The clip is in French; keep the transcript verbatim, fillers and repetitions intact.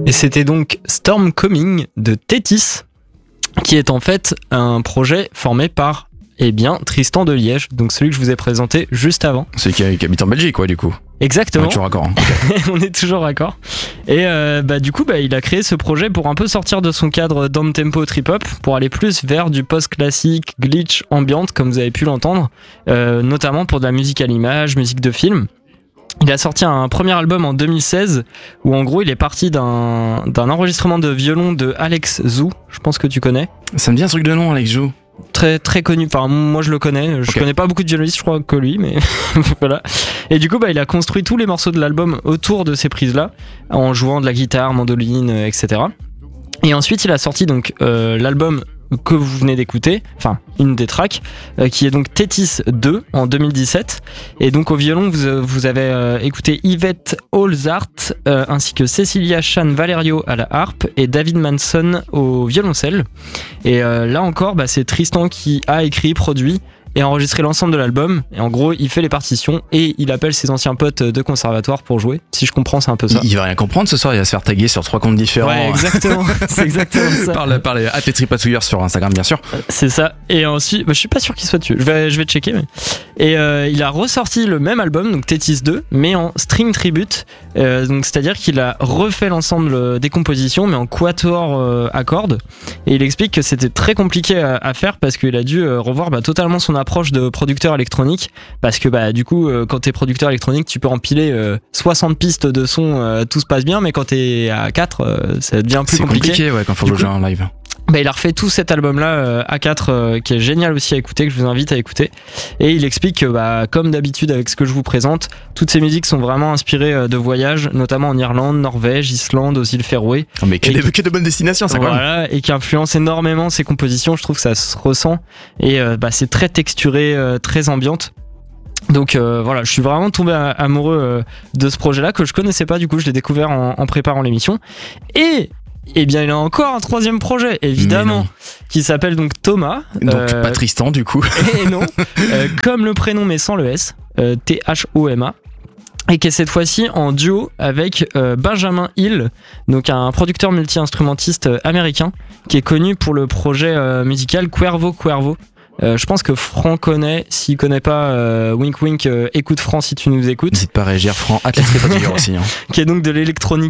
Et c'était donc Storm Coming de Tétis, qui est en fait un projet formé par eh bien, Tristan de Liège, donc celui que je vous ai présenté juste avant. Celui qui, qui habite en Belgique, quoi, du coup. Exactement. On est toujours raccord. Hein. On est toujours raccord. Et euh, bah, du coup, bah, il a créé ce projet pour un peu sortir de son cadre down-tempo trip-hop, pour aller plus vers du post-classique, glitch, ambiante, comme vous avez pu l'entendre, euh, notamment pour de la musique à l'image, musique de film. Il a sorti un premier album en deux mille seize où en gros il est parti d'un, d'un enregistrement de violon de Alex Zou, je pense que tu connais. Ça me dit un truc de nom, Alex Zou. Très très connu, enfin moi je le connais, je okay. connais pas beaucoup de violonistes je crois que lui, mais voilà. Et du coup bah, il a construit tous les morceaux de l'album autour de ces prises là, en jouant de la guitare, mandoline, et cetera. Et ensuite il a sorti donc euh, l'album que vous venez d'écouter, enfin une des tracks, euh, qui est donc Tétis deux en deux mille dix-sept. Et donc au violon vous, vous avez euh, écouté Yvette Holzart euh, ainsi que Cecilia Chan Valerio à la harpe et David Manson au violoncelle. Et euh, là encore bah, c'est Tristan qui a écrit, produit et enregistré l'ensemble de l'album. Et en gros, il fait les partitions et il appelle ses anciens potes de conservatoire pour jouer. Si je comprends, c'est un peu ça. Il, il va rien comprendre ce soir, il va se faire taguer sur trois comptes différents. Ouais, exactement. C'est exactement ça. Par, le, par les at les tripatouilleurs sur Instagram, bien sûr. C'est ça. Et ensuite, bah, je suis pas sûr qu'il soit dessus. Je vais, je vais checker. Mais... Et euh, il a ressorti le même album, donc Tétis deux, mais en string tribute. Euh, donc c'est-à-dire qu'il a refait l'ensemble des compositions, mais en quatuor euh, à cordes. Et il explique que c'était très compliqué à, à faire parce qu'il a dû euh, revoir bah, totalement son approche de producteur électronique, parce que bah du coup euh, quand t'es producteur électronique tu peux empiler euh, soixante pistes de son, euh, tout se passe bien, mais quand t'es à quatre euh, ça devient plus c'est compliqué. C'est compliqué ouais quand faut du jouer coup, en live. Bah, il a refait tout cet album là euh, à quatre euh, qui est génial aussi à écouter, que je vous invite à écouter. Et il explique que bah, comme d'habitude avec ce que je vous présente, toutes ces musiques sont vraiment inspirées euh, de voyages, notamment en Irlande, Norvège, Islande, aux îles Féroé. Oh, mais que, des, que de bonnes destinations ça voilà, quand même. Et qui influencent énormément ses compositions, je trouve que ça se ressent. Et euh, bah, c'est très texturé, euh, très ambiante. Donc euh, voilà, je suis vraiment tombé amoureux euh, de ce projet-là que je connaissais pas, du coup je l'ai découvert en, en préparant l'émission. Et eh bien il a encore un troisième projet, évidemment, qui s'appelle donc Thomas. Donc euh, pas Tristan du coup. Et non, euh, comme le prénom mais sans le S, euh, T H O M A. Et qui est cette fois-ci en duo avec euh, Benjamin Hill, donc un producteur multi-instrumentiste euh, américain qui est connu pour le projet euh, musical Cuervo Cuervo. Euh, je pense que Franck connaît, s'il connaît pas, euh, wink wink, euh, écoute Franck si tu nous écoutes. N'hésite pas à réagir, Franck, athlète tripatouilleur aussi. Hein. Qui est donc de l'électronique